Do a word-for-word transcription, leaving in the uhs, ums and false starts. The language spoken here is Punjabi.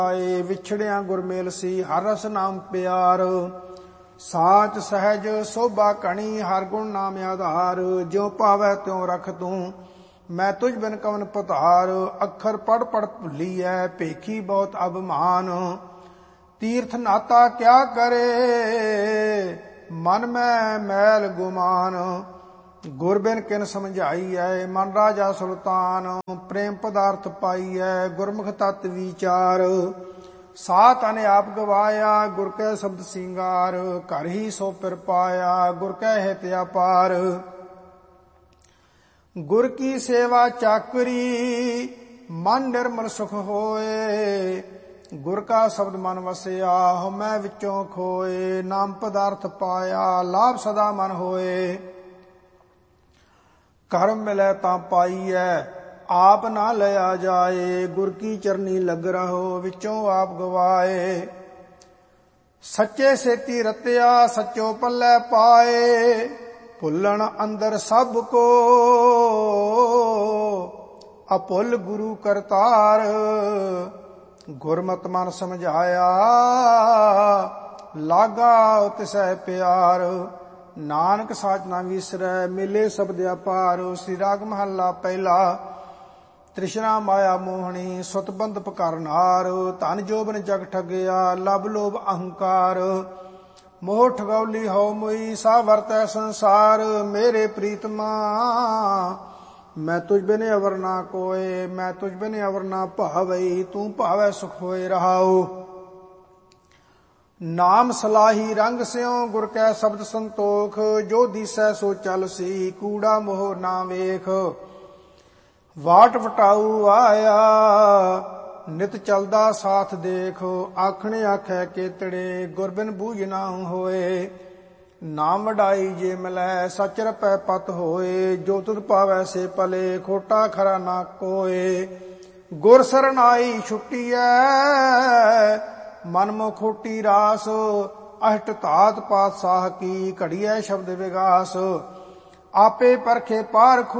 ਆਏ ਵਿਛੜਿਆ ਗੁਰਮੇਲ ਸੀ ਹਰ ਰਸ ਨਾਮ ਪਿਆਰ। ਸਾਚ ਸਹਿਜ ਸੋਭਾ ਕਣੀ ਹਰ ਗੁਣ ਨਾਮ ਆਧਾਰ। ਜਿਉ ਭਾਵੈ ਤਿਉ ਰਖ ਤੂੰ ਮੈਂ ਤੁਝ ਬਿਨ ਕਵਨ ਪਧਾਰ। ਅੱਖਰ ਪੜ ਪੜ ਭੁੱਲੀਐ ਭੇਖੀ ਬਹੁਤ ਅਭਮਾਨ। ਤੀਰਥ ਨਾਤਾ ਕਿਆ ਕਰੇ ਮਨ ਮੈਂ ਮੈਲ ਗੁਮਾਨ। ਗੁਰ ਬਿਨ ਕਿਨ ਸਮਝਾਈਐ ਮਨ ਰਾਜਾ ਸੁਲਤਾਨ। ਪ੍ਰੇਮ ਪਦਾਰਥ ਪਾਈਐ ਗੁਰਮੁਖ ਤਤ ਵਿਚਾਰ। ਸਾ ਤਨ ਆਪ ਗਵਾਇਆ ਗੁਰ ਕੈ ਸ਼ਬਦ ਸਿੰਗਾਰ। ਘਰ ਹੀ ਸੋ ਪਿਰ ਪਾਇਆ ਗੁਰ ਕੈ ਹਿਤ ਅਪਾਰ। ਗੁਰ ਕੀ ਸੇਵਾ ਚਾਕਰੀ ਮਨ ਨਿਰਮਲ ਸੁਖ ਹੋਏ। ਗੁਰ ਕਾ ਸ਼ਬਦ ਮਨ ਵਸਿਆ ਹਉਮੈ ਵਿੱਚੋਂ ਖੋਏ। ਨਾਮ ਪਦਾਰਥ ਪਾਇਆ ਲਾਭ ਸਦਾ ਮਨ ਹੋਏ। ਕਰਮ ਮਿਲੈ ਤਾਂ ਪਾਈਐ ਆਪ ਨਾ ਲਿਆ ਜਾਏ। ਗੁਰ ਕੀ ਚਰਨੀ ਲਗ ਰਹੋ ਵਿੱਚੋਂ ਆਪ ਗਵਾਏ। ਸੱਚੇ ਸੇਤੀ ਰਤਿਆ ਸੱਚੋ ਪੱਲੇ ਪਾਏ। ਭੁੱਲਣ ਅੰਦਰ ਸਭ ਕੋ ਅਭੁੱਲ ਗੁਰੂ ਕਰਤਾਰ। ਗੁਰਮਤਿ ਮਨ ਸਮਝਾਇਆ ਲਾਗਾ ਤਿਸੈ ਪਿਆਰ। ਨਾਨਕ ਸਾਚ ਨਾ ਵਿਸਰੈ ਮਿਲੇ ਸ਼ਬਦ ਅਪਾਰ। ਸ੍ਰੀ ਰਾਗ ਮਹੱਲਾ ਪਹਿਲਾ। ਤ੍ਰਿਸ਼ਨਾ ਮਾਇਆ ਮੋਹਣੀ ਸੁਤਬੰਧ ਪਕਰਨਾਰ। ਧਨ ਜੋਬਨ ਜਗ ਠਗਿਆ ਲਬ ਲੋਭ ਅਹੰਕਾਰ। ਮੋਹ ਠਗੌਲੀ ਹਉ ਮੁਈ ਸਾ ਵਰਤੈ ਸੰਸਾਰ। ਮੇਰੇ ਪ੍ਰੀਤਮਾ ਮੈਂ ਤੁਝ ਬਿਨ ਅਵਰ ਨਾ ਕੋਏ। ਮੈਂ ਤੁਝ ਬਿਨ ਅਵਰ ਨਾ ਭਾਵਈ ਤੂੰ ਭਾਵੈ ਸੁਖ ਹੋਏ ਰਹਾਉ। ਨਾਮ ਸਲਾਹੀ ਰੰਗ ਸਿਉ ਗੁਰ ਕੈ ਸ਼ਬਦ ਸੰਤੋਖ। ਜੋ ਦੀਸੈ ਸੋ ਚਲ ਸੀ ਕੂੜਾ ਮੋਹ ਨਾ ਵੇਖ। ਵਾਟ ਵਟਾਊ ਆਇਆ ਨਿਤ ਚਲਦਾ ਸਾਥ ਦੇਖ। ਆਖਣੇ ਆਖੈ ਕੇਤੜੇ ਗੁਰ ਬਿਨ ਬੂਝ ਨਾ ਹੋਏ। ਨਾਮ ਵਡਾਈ ਜੇ ਮਿਲੈ ਸਚ ਰਪੈ ਪਤ ਹੋਏ। ਜੋ ਤੁਧ ਪਾਵੈ ਸੇ ਪਲੇ ਖੋਟਾ ਖਰਾ ਨਾ ਕੋਏ। ਗੁਰ ਸਰਨਾਈ ਛੁੱਟੀਐ ਮਨ ਮੋ ਖੋਟੀ ਰਾਸ। ਅਸ਼ਟ ਧਾਤ ਪਾਤਸ਼ਾਹ ਕੀ ਘੜੀਐ ਸ਼ਬਦ ਵਿਗਾਸ। ਆਪੇ ਪਰਖੇ ਪਾਰਖੂ